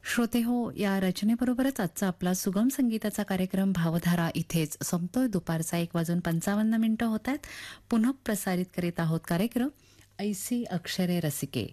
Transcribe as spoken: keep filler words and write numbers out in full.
श्रोते हो, या रचनेबरोबरच आजचा आपला सुगम संगीताचा कार्यक्रम भावधारा इथेच संपतोय. दुपारचा एक वाजून पंचावन्न मिनिटं होत आहेत. पुनः प्रसारित करीत आहोत कार्यक्रम ऐसी अक्षरे रसिके.